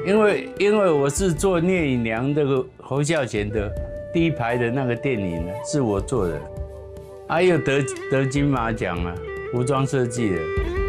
因为我是做聂隐娘这个侯孝贤的第一排的那个电影呢，是我做的，还有得金马奖啊，服装设计的。